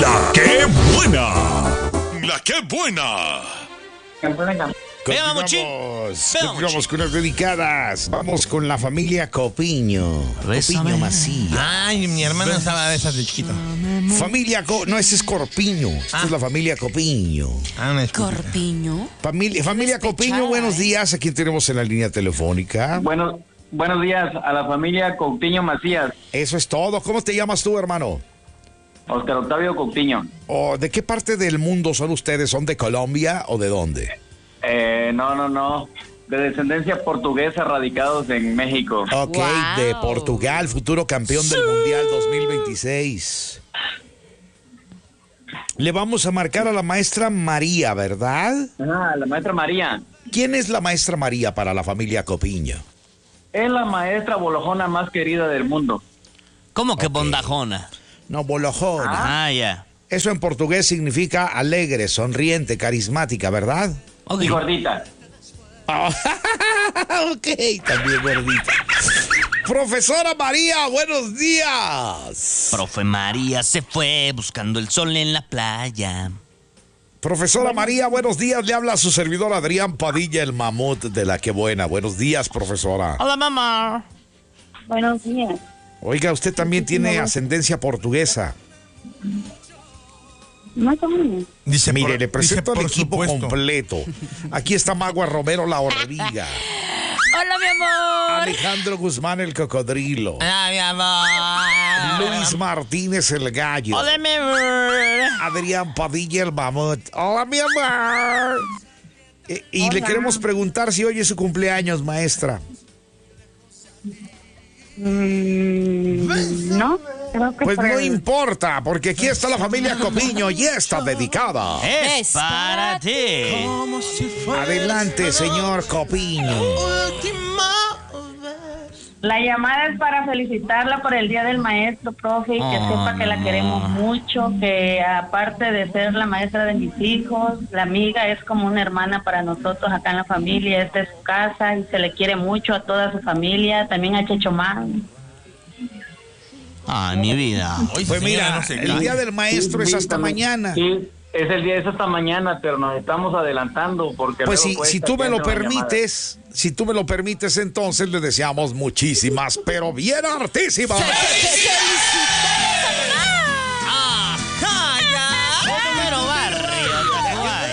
La que buena. La que buena. Continuamos con las dedicadas. Vamos con la familia Copiño. Copiño Macías. Ay, mi hermano estaba de esas de chiquito. Familia no, ese es Corpiño. Esta es la familia Copiño. Corpiño. Familia Copiño, buenos días. ¿A quién tenemos en la línea telefónica? Buenos días a la familia Coutinho Macías. Eso es todo. ¿Cómo te llamas tú, hermano? Oscar Octavio Coutinho. ¿De qué parte del mundo son ustedes? ¿Son de Colombia o de dónde? No. De descendencia portuguesa, radicados en México. Ok, Wow. de Portugal, futuro campeón del Mundial 2026. Le vamos a marcar a la maestra María, ¿verdad? La maestra María. ¿Quién es la maestra María para la familia Copiño? Es la maestra bolojona más querida del mundo. ¿Cómo que bondajona? No, bolojona. Ya. Eso en portugués significa alegre, sonriente, carismática, ¿verdad? Y gordita. Ok, también gordita. Profesora María, buenos días. Profe María se fue buscando el sol en la playa. Profesora María, buenos días. Le habla a su servidor Adrián Padilla, el mamut de La Que Buena. Buenos días, profesora. Hola, mamá. Buenos días. Oiga, usted también tiene ascendencia portuguesa. Más o menos. Mire, le presento al por equipo supuesto. completo. Aquí está Magua Romero, la hormiga. Hola, mi amor. Alejandro Guzmán, el cocodrilo. Hola, mi amor. Luis Martínez, el gallo. Hola, mi amor. Adrián Padilla, el mamut. Hola, mi amor. Y le queremos preguntar si hoy es su cumpleaños, maestra. No, creo que Pues por no el- importa, porque aquí está la familia Copiño y está dedicada. Es para ti. Adelante, señor Copiño. La llamada es para felicitarla por el Día del Maestro, profe, y que sepa que la queremos mucho, que aparte de ser la maestra de mis hijos, la amiga es como una hermana para nosotros acá en la familia. Esta es su casa y se le quiere mucho a toda su familia, también a Chechomán. Ay, mi vida. Pues mira, el Día del Maestro es hasta mañana. Sí, es el día, es hasta mañana, pero nos estamos adelantando porque Pues luego si cuesta tú me que lo entre una llamada. permites, entonces le deseamos muchísimas, pero bien hartísimas.